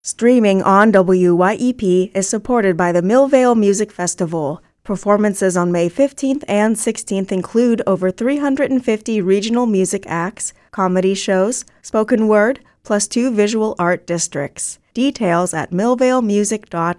Streaming on WYEP is supported by the Millvale Music Festival. Performances on May 15th and 16th include over 350 regional music acts, comedy shows, spoken word, plus 2 visual art districts. Details at millvalemusic.org.